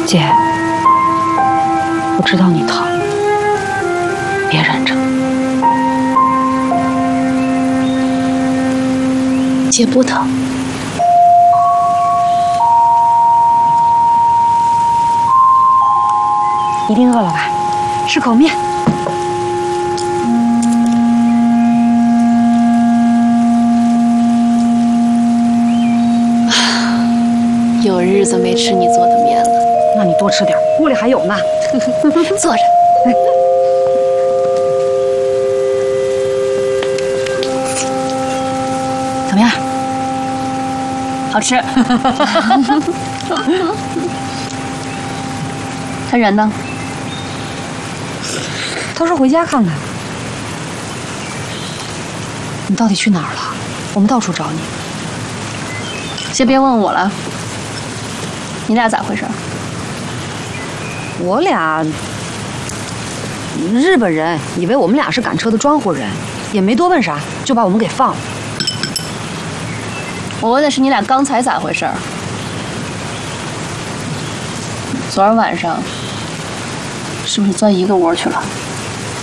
姐，我知道你疼，别忍着。 姐不疼。 一定饿了吧？吃口面。 有日子没吃你做的面了。 那你多吃点，锅里还有呢。 坐着。 怎么样？ 好吃。他人呢？ 他说回家看看。你到底去哪儿了？我们到处找你。 先别问我了，你俩咋回事？ 我俩，日本人以为我们俩是赶车的装货人，也没多问啥，就把我们给放了。 我问的是你俩刚才咋回事？昨儿晚上是不是钻一个窝去了？